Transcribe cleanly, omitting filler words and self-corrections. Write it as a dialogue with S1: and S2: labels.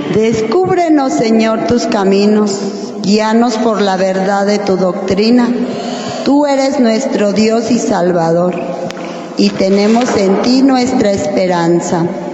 S1: Descúbrenos, Señor, tus caminos, guíanos por la verdad de tu doctrina. Tú eres nuestro Dios y Salvador, y tenemos en ti nuestra esperanza.